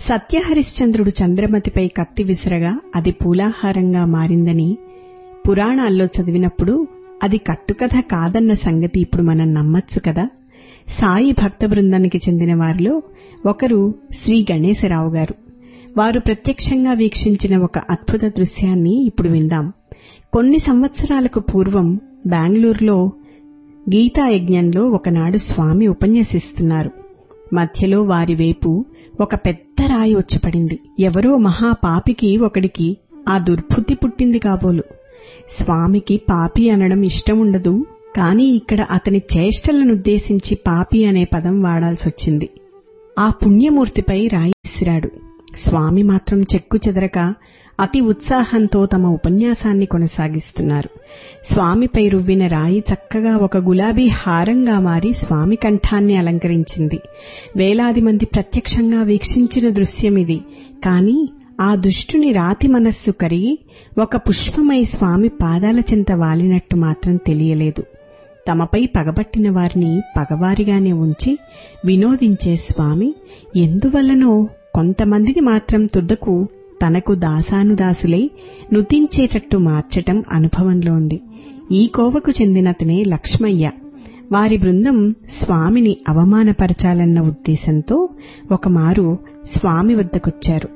సత్యహరిశ్చంద్రుడు చంద్రమతిపై కత్తి విసరగా అది పూలాహారంగా మారిందని పురాణాల్లో చదివినప్పుడు అది కట్టుకథ కాదన్న సంగతి ఇప్పుడు మనం నమ్మొచ్చు కదా. సాయి భక్త బృందానికి చెందిన వారిలో ఒకరు శ్రీ గణేశరావు గారు. వారు ప్రత్యక్షంగా వీక్షించిన ఒక అద్భుత దృశ్యాన్ని ఇప్పుడు విందాం. కొన్ని సంవత్సరాలకు పూర్వం బెంగళూరులో గీతాయజ్ఞంలో ఒకనాడు స్వామి ఉపన్యసిస్తున్నారు. మధ్యలో వారి వైపు ఒక పెద్ద రాయి వచ్చి పడింది. ఎవరో మహాపాపికి ఒకడికి ఆ దుర్బుద్ధి పుట్టింది కాబోలు. స్వామికి పాపి అనడం ఇష్టముండదు, కాని ఇక్కడ అతని చేష్టలనుద్దేశించి పాపి అనే పదం వాడాల్సొచ్చింది. ఆ పుణ్యమూర్తిపై రాయి విసిరాడు. స్వామి మాత్రం చెక్కు చెదరక అతి ఉత్సాహంతో తమ ఉపన్యాసాన్ని కొనసాగిస్తున్నారు. స్వామిపై రువ్విన రాయి చక్కగా ఒక గులాబీ హారంగా మారి స్వామి కంఠాన్ని అలంకరించింది. వేలాది మంది ప్రత్యక్షంగా వీక్షించిన దృశ్యమిది. కాని ఆ దుష్టుని రాతి మనస్సు కరిగి ఒక పుష్పమై స్వామి పాదాల చెంత వాలినట్టు మాత్రం తెలియలేదు. తమపై పగబట్టిన వారిని పగవారిగానే ఉంచి వినోదించే స్వామి ఎందువల్లనో కొంతమందిని మాత్రం తుదకు తనకు దాసానుదాసులై నుతించేటట్టు మార్చటం అనుభవంలో ఉంది. ఈ కోవకు చెందినతనే లక్ష్మయ్య. వారి బృందం స్వామిని అవమానపరచాలన్న ఉద్దేశంతో ఒకమారు స్వామి వద్దకొచ్చారు.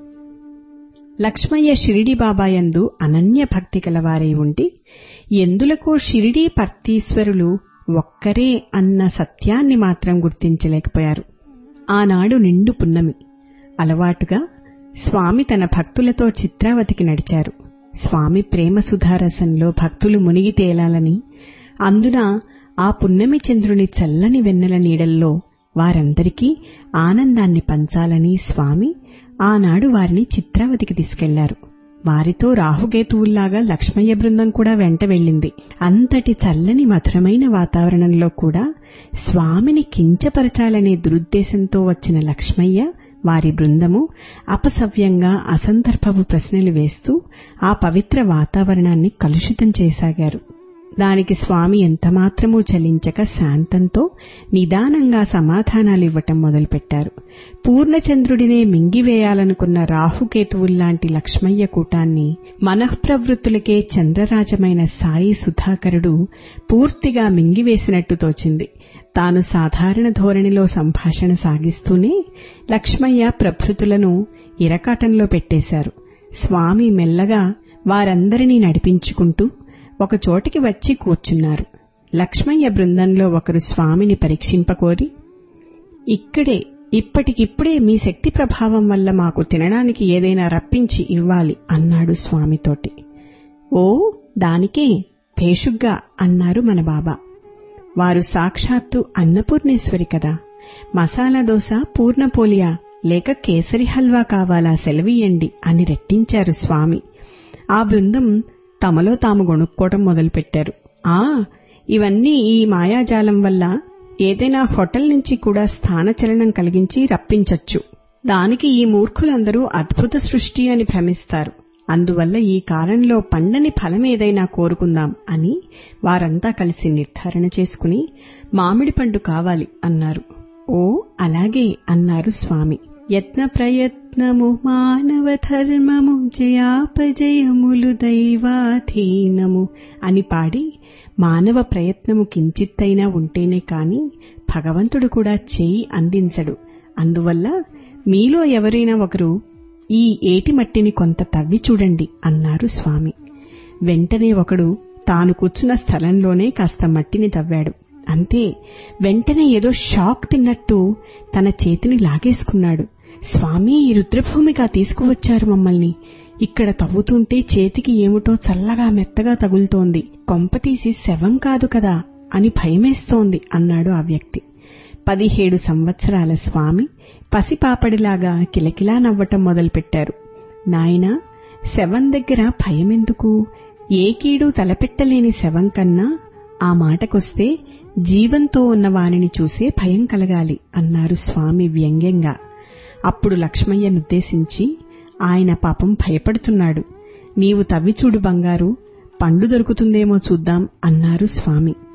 లక్ష్మయ్య షిరిడీ బాబాయందు అనన్య భక్తి కలవారై ఉండి ఎందులకో షిరిడీ పర్తీశ్వరులు ఒక్కరే అన్న సత్యాన్ని మాత్రం గుర్తించలేకపోయారు. ఆనాడు నిండు పున్నమి. అలవాటుగా స్వామి తన భక్తులతో చిత్రావతికి నడిచారు. స్వామి ప్రేమ సుధారసంలో భక్తులు మునిగి తేలాలని, అందున ఆ పున్నమి చంద్రుని చల్లని వెన్నెల నీడల్లో వారందరికీ ఆనందాన్ని పంచాలని స్వామి ఆనాడు వారిని చిత్రావతికి తీసుకెళ్లారు. వారితో రాహుకేతువుల్లాగా లక్ష్మయ్య బృందం కూడా వెంట వెళ్ళింది. అంతటి చల్లని మధురమైన వాతావరణంలో కూడా స్వామిని కించపరచాలనే దురుద్దేశంతో వచ్చిన లక్ష్మయ్య వారి బృందము అపసవ్యంగా అసందర్భపు ప్రశ్నలు వేస్తూ ఆ పవిత్ర వాతావరణాన్ని కలుషితం చేసాగారు. దానికి స్వామి ఎంతమాత్రమూ చలించక శాంతంతో నిదానంగా సమాధానాలివ్వటం మొదలుపెట్టారు. పూర్ణచంద్రుడినే మింగివేయాలనుకున్న రాహుకేతువుల్లాంటి లక్ష్మయ్య కూటాన్ని మనఃప్రవృత్తులకే చంద్రరాజమైన సాయి సుధాకరుడు పూర్తిగా మింగివేసినట్టు తోచింది. తాను సాధారణ ధోరణిలో సంభాషణ సాగిస్తూనే లక్ష్మయ్య ప్రభృతులను ఇరకాటంలో పెట్టేశారు. స్వామి మెల్లగా వారందరినీ నడిపించుకుంటూ ఒక చోటికి వచ్చి కూర్చున్నారు. లక్ష్మయ్య బృందంలో ఒకరు స్వామిని పరీక్షింపకోరి, ఇప్పటికిప్పుడే మీ శక్తి ప్రభావం వల్ల మాకు తినడానికి ఏదైనా రప్పించి ఇవ్వాలి అన్నాడు స్వామితోటి. ఓ దానికే భేషుగ్గా అన్నారు మన బాబా. వారు సాక్షాత్తు అన్నపూర్ణేశ్వరి కదా. మసాలా దోశ, పూర్ణపోలియా లేక కేసరి హల్వా కావాలా, సెలవీయండి అని రెట్టించారు స్వామి. ఆ బృందం తమలో తాము గొణుక్కోవటం మొదలుపెట్టారు. ఇవన్నీ ఈ మాయాజాలం వల్ల ఏదైనా హోటల్ నుంచి కూడా స్థానచలనం కలిగించి రప్పించొచ్చు. దానికి ఈ మూర్ఖులందరూ అద్భుత సృష్టి అని భ్రమిస్తారు. అందువల్ల ఈ కాలంలో పండని ఫలమేదైనా కోరుకుందాం అని వారంతా కలిసి నిర్ధారణ చేసుకుని మామిడి పండు కావాలి అన్నారు. ఓ అలాగే అన్నారు స్వామి. యత్న ప్రయత్నము మానవ ధర్మము, జయాపజయములు దైవాధీనము అని పాడి, మానవ ప్రయత్నము కించిత్తైనా ఉంటేనే కాని భగవంతుడు కూడా చేయి అందించడు. అందువల్ల మీలో ఎవరైనా ఒకరు ఈ ఏటి మట్టిని కొంత తవ్వి చూడండి అన్నారు స్వామి. వెంటనే ఒకడు తాను కూర్చున్న స్థలంలోనే కాస్త మట్టిని తవ్వాడు. అంతే, వెంటనే ఏదో షాక్ తిన్నట్టు తన చేతిని లాగేసుకున్నాడు. స్వామి, ఈ రుద్రభూమిగా తీసుకువచ్చారు మమ్మల్ని. ఇక్కడ తవ్వుతుంటే చేతికి ఏమిటో చల్లగా మెత్తగా తగులుతోంది. కొంపతీసి శవం కాదు కదా అని భయమేస్తోంది అన్నాడు ఆ వ్యక్తి. 17 సంవత్సరాల స్వామి పసిపాపడిలాగా కిలకిలా నవ్వటం మొదలుపెట్టారు. నాయనా, శవం దగ్గర భయమెందుకు? ఏ కీడు తలపెట్టలేని శవం కన్నా ఆ మాటకొస్తే జీవంతో ఉన్న వానిని చూసే భయం కలగాలి అన్నారు స్వామి వ్యంగ్యంగా. అప్పుడు లక్ష్మయ్యనుద్దేశించి, ఆయన పాపం భయపడుతున్నాడు, నీవు తవ్విచూడు బంగారు, పండు దొరుకుతుందేమో చూద్దాం అన్నారు స్వామి.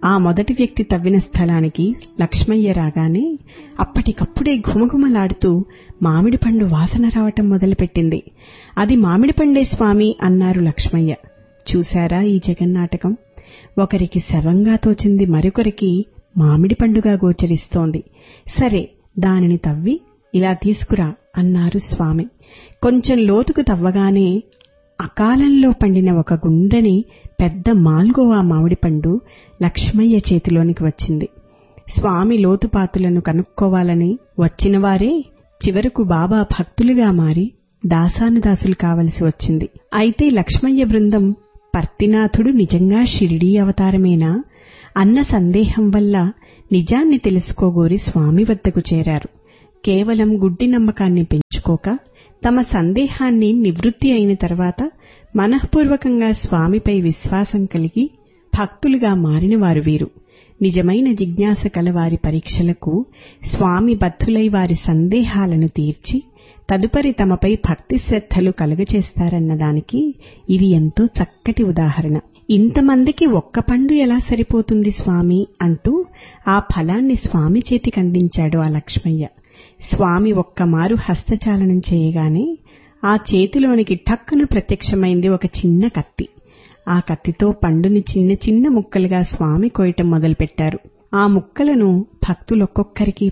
ఆ మొదటి వ్యక్తి తవ్విన స్థలానికి లక్ష్మయ్య రాగానే అప్పటికప్పుడే ఘుమఘుమలాడుతూ మామిడి పండు వాసన రావటం మొదలుపెట్టింది. అది మామిడి పండే స్వామి అన్నారు లక్ష్మయ్య. చూశారా ఈ జగన్నాటకం? ఒకరికి శవంగా తోచింది మరొకరికి మామిడి పండుగా గోచరిస్తోంది. సరే, దానిని తవ్వి ఇలా తీసుకురా అన్నారు స్వామి. కొంచెం లోతుకు తవ్వగానే అకాలంలో పండిన ఒక గుండ్రని పెద్ద మాల్గోవా మామిడి పండు లక్ష్మయ్య చేతిలోనికి వచ్చింది. స్వామి లోతుపాతులను కనుక్కోవాలని వచ్చినవారే చివరకు బాబా భక్తులుగా మారి దాసానుదాసులు కావలసి వచ్చింది. అయితే లక్ష్మయ్య బృందం పర్తినాథుడు నిజంగా షిరిడీ అవతారమేనా అన్న సందేహం వల్ల నిజాన్ని తెలుసుకోగోరి స్వామి వద్దకు చేరారు. కేవలం గుడ్డి నమ్మకాన్ని పెంచుకోక తమ సందేహాన్ని నివృత్తి అయిన తర్వాత మనఃపూర్వకంగా స్వామిపై విశ్వాసం కలిగి భక్తులుగా మారినవారు వీరు. నిజమైన జిజ్ఞాస కలవారి పరీక్షలకు స్వామి బద్ధులై వారి సందేహాలను తీర్చి తదుపరి తమపై భక్తి శ్రద్ధలు కలుగచేస్తారన్నదానికి ఇది ఎంతో చక్కటి ఉదాహరణ. ఇంతమందికి ఒక్క పండు ఎలా సరిపోతుంది స్వామి అంటూ ఆ ఫలాన్ని స్వామి చేతికందించాడు ఆ లక్ష్మయ్య. స్వామి ఒక్కమారు హస్తచాలనం చేయగానే ఆ చేతిలోనికి ఠక్కున ప్రత్యక్షమైంది ఒక చిన్న కత్తి. ఆ కత్తితో పండుని చిన్న చిన్న ముక్కలుగా స్వామి కోయటం మొదలుపెట్టారు. ఆ ముక్కలను భక్తులొక్కొక్కరికి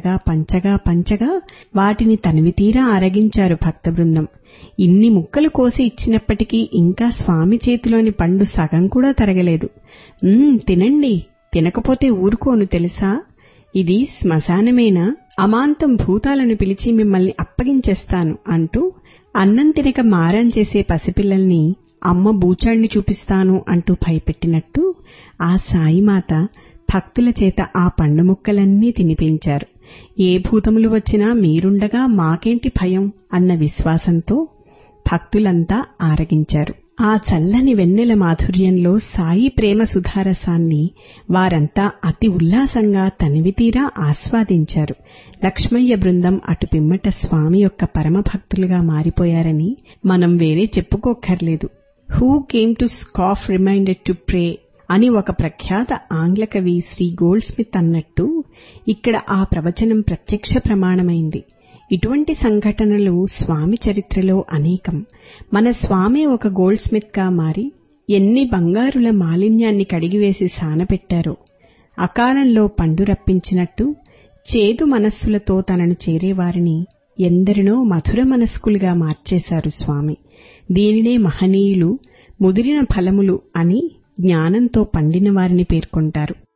పంచగా వాటిని తనివితీరా ఆరగించారు భక్త బృందం. ఇన్ని ముక్కలు కోసి ఇచ్చినప్పటికీ ఇంకా స్వామి చేతిలోని పండు సగం కూడా తరగలేదు. తినండి, తినకపోతే ఊరుకోను తెలుసా, ఇది శ్మశానమేనా, అమాంతం భూతాలను పిలిచి మిమ్మల్ని అప్పగించేస్తాను అంటూ అన్నం తినక మారం చేసే పసిపిల్లల్ని అమ్మ బూచాణ్ణి చూపిస్తాను అంటూ భయపెట్టినట్టు ఆ సాయిమాత భక్తుల చేత ఆ పండు ముక్కలన్నీ తినిపించారు. ఏ భూతములు వచ్చినా మీరుండగా మాకేంటి భయం అన్న విశ్వాసంతో భక్తులంతా ఆరగించారు. ఆ చల్లని వెన్నెల మాధుర్యంలో సాయి ప్రేమ సుధారసాన్ని వారంతా అతి ఉల్లాసంగా తనివితీరా ఆస్వాదించారు. లక్ష్మయ్య బృందం అటు పిమ్మట స్వామి యొక్క పరమభక్తులుగా మారిపోయారని మనం వేరే చెప్పుకోక్కర్లేదు. Who came to scarf reminded to pray అని ఒక ప్రఖ్యాత ఆంగ్ల కవి శ్రీ గోల్డ్ స్మిత్ అన్నట్టు ఇక్కడ ఆ ప్రవచనం ప్రత్యక్ష ప్రమాణమైంది. ఇటువంటి సంఘటనలు స్వామి చరిత్రలో అనేకం. మన స్వామి ఒక గోల్డ్ స్మిత్ గా మారి ఎన్ని బంగారుల మాలిన్యాన్ని కడిగివేసి సానపెట్టారో, అకాలంలో పండు రప్పించినట్టు చేదు మనస్సులతో తనను చేరేవారిని ఎందరినో మధుర మనస్కులుగా మార్చేశారు స్వామి. దీనినే మహనీయులు ముదిరిన ఫలములు అని జ్ఞానంతో పండిన వారిని పేర్కొంటారు.